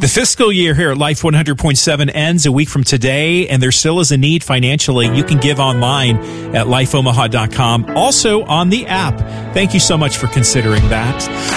The fiscal year here at Life 100.7 ends a week from today, and there still is a need financially. You can give online at lifeomaha.com, also on the app. Thank you so much for considering that.